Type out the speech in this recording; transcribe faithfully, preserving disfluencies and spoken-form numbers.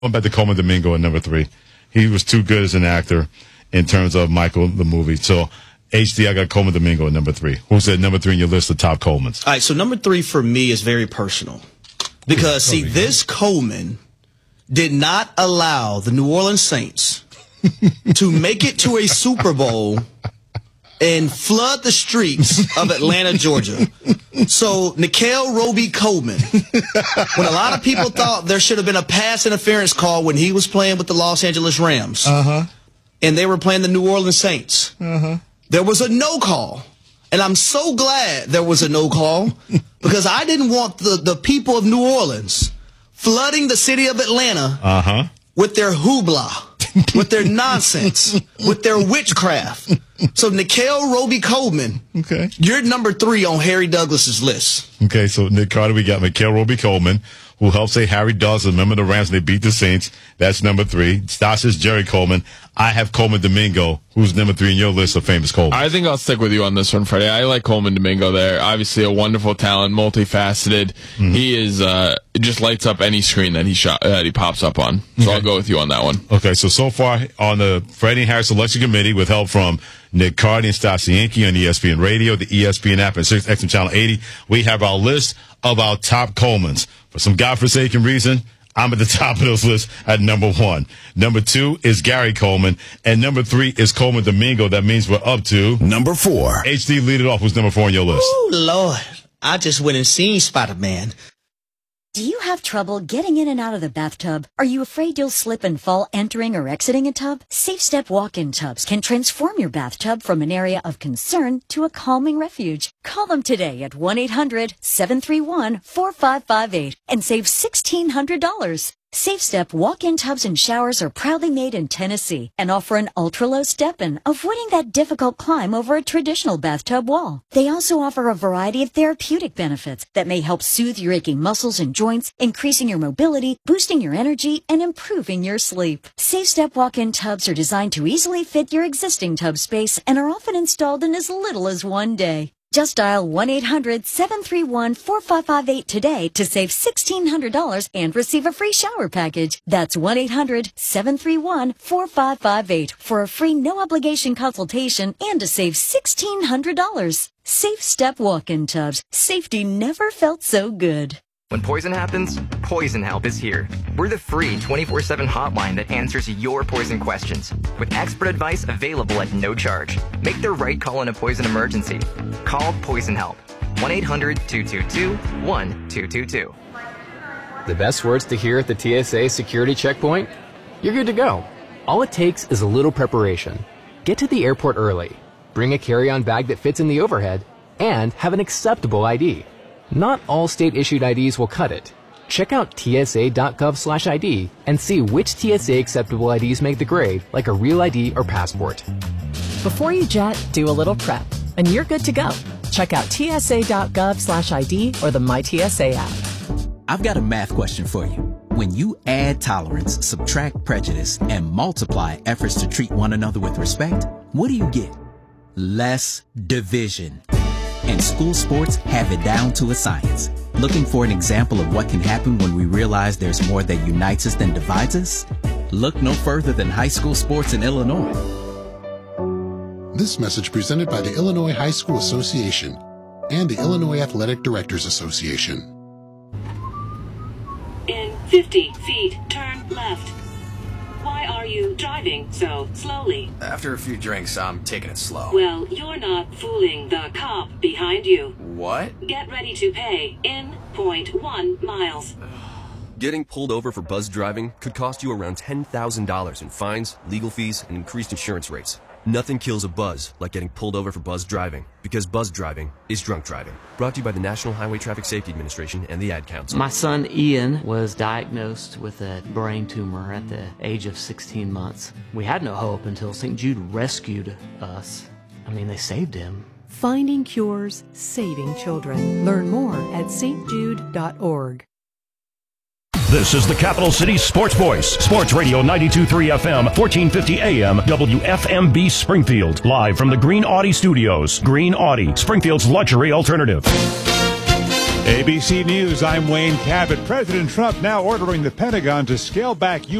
Going back to Coleman Domingo at number three. He was too good as an actor in terms of Michael, the movie. So, H D, I got Coleman Domingo at number three. Who's at number three in your list of top Colemans? All right, so number three for me is very personal. Because, see, this Coleman did not allow the New Orleans Saints to make it to a Super Bowl and flood the streets of Atlanta, Georgia. So, Nickell Robey-Coleman, when a lot of people thought there should have been a pass interference call when he was playing with the Los Angeles Rams, uh-huh. and they were playing the New Orleans Saints, uh-huh. there was a no call. And I'm so glad there was a no call because I didn't want the, the people of New Orleans flooding the city of Atlanta uh-huh. with their hoopla, with their nonsense, with their witchcraft. So Nickell Robey-Coleman, okay, you're number three on Harry Douglas's list. Okay, so Nick Carter, we got Nickell Robey-Coleman, who helped say Harry Douglas. Remember the Rams, they beat the Saints. That's number three. Stas is Jerry Coleman. I have Coleman Domingo, who's number three in your list of famous Coleman. I think I'll stick with you on this one, Freddie. I like Coleman Domingo there. Obviously a wonderful talent, multifaceted. Mm-hmm. He is uh, just lights up any screen that he shot that he pops up on. So okay. I'll go with you on that one. Okay, so so far on the Freddie and Harris Selection Committee, with help from Nick Cardi and Stassi Yankee on E S P N Radio, the E S P N app, and six X M Channel eighty, we have our list of our top Colemans. For some godforsaken reason, I'm at the top of those lists at number one. Number two is Gary Coleman, and number three is Coleman Domingo. That means we're up to number four. H D, lead it off. Who's number four on your list? Oh, Lord. I just went and seen Spider-Man. Do you have trouble getting in and out of the bathtub? Are you afraid you'll slip and fall entering or exiting a tub? SafeStep walk-in tubs can transform your bathtub from an area of concern to a calming refuge. Call them today at one eight hundred seven three one four five five eight and save sixteen hundred dollars. SafeStep walk-in tubs and showers are proudly made in Tennessee and offer an ultra-low step-in, avoiding that difficult climb over a traditional bathtub wall. They also offer a variety of therapeutic benefits that may help soothe your aching muscles and joints, increasing your mobility, boosting your energy, and improving your sleep. SafeStep walk-in tubs are designed to easily fit your existing tub space and are often installed in as little as one day. Just dial one eight hundred seven three one four five five eight today to save sixteen hundred dollars and receive a free shower package. That's one eight hundred seven three one four five five eight for a free no-obligation consultation and to save sixteen hundred dollars. SafeStep walk-in tubs. Safety never felt so good. When poison happens, Poison Help is here. We're the free twenty-four seven hotline that answers your poison questions, with expert advice available at no charge. Make the right call in a poison emergency. Call Poison Help. one eight hundred two two two one two two two. The best words to hear at the T S A security checkpoint? You're good to go. All it takes is a little preparation. Get to the airport early. Bring a carry-on bag that fits in the overhead, and have an acceptable I D. Not all state-issued I Ds will cut it. Check out T S A dot gov slash I D and see which T S A acceptable I Ds make the grade, like a real I D or passport. Before you jet, do a little prep, and you're good to go. Check out T S A dot gov slash I D or the My T S A app. I've got a math question for you. When you add tolerance, subtract prejudice, and multiply efforts to treat one another with respect, what do you get? Less division. And school sports have it down to a science. Looking for an example of what can happen when we realize there's more that unites us than divides us? Look no further than high school sports in Illinois. This message presented by the Illinois High School Association and the Illinois Athletic Directors Association. In fifty feet, turn left. Why are you driving so slowly? After a few drinks, I'm taking it slow. Well, you're not fooling the cop behind you. What? Get ready to pay in zero point one miles. Getting pulled over for buzz driving could cost you around ten thousand dollars in fines, legal fees, and increased insurance rates. Nothing kills a buzz like getting pulled over for buzz driving, because buzz driving is drunk driving. Brought to you by the National Highway Traffic Safety Administration and the Ad Council. My son Ian was diagnosed with a brain tumor at the age of sixteen months. We had no hope until Saint Jude rescued us. I mean, they saved him. Finding cures, saving children. Learn more at s t jude dot org. This is the Capital City Sports Voice, Sports Radio ninety-two point three F M, fourteen fifty A M, W F M B Springfield. Live from the Green Audi Studios. Green Audi, Springfield's luxury alternative. A B C News, I'm Wayne Cabot. President Trump now ordering the Pentagon to scale back